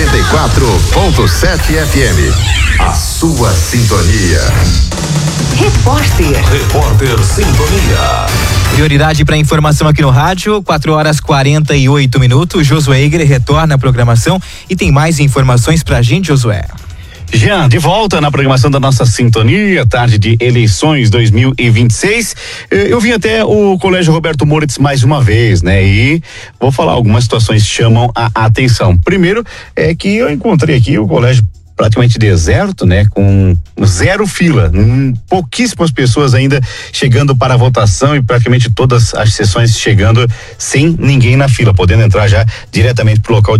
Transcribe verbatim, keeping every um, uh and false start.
noventa e quatro ponto sete F M. A sua sintonia. Repórter. Repórter Sintonia. Prioridade para informação aqui no rádio, quatro horas quarenta e oito minutos. Josué Egger retorna à programação e tem mais informações pra gente, Josué. Jean, de volta na programação da nossa sintonia, tarde de eleições dois mil e vinte e seis. Eu vim até o Colégio Roberto Moritz mais uma vez, né? E vou falar algumas situações que chamam a atenção. Primeiro é que eu encontrei aqui o colégio praticamente deserto, né? Com zero fila, hum, pouquíssimas pessoas ainda chegando para a votação e praticamente todas as sessões chegando sem ninguém na fila, podendo entrar já diretamente pro local de